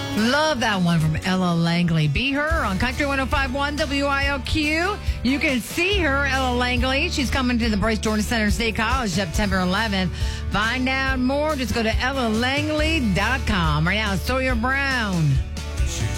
Love that one from Ella Langley. Be Her on Country 105.1 WIOQ. You can see her, Ella Langley. She's coming to the Bryce Jordan Center State College September 11th. Find out more. Just go to ellalangley.com. Right now, Sawyer Brown.